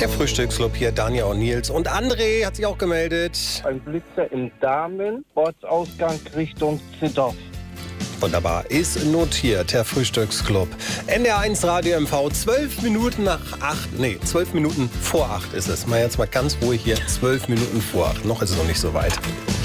Der Frühstücksclub hier, Daniel und Nils. Und André hat sich auch gemeldet. Ein Blitzer im Damen, Ortsausgang Richtung Zittau. Wunderbar, ist notiert, der Frühstücksclub. NDR1 Radio MV, 12 Minuten vor 8 ist es. Mal jetzt mal ganz ruhig hier, 12 Minuten vor 8. Noch ist es noch nicht so weit.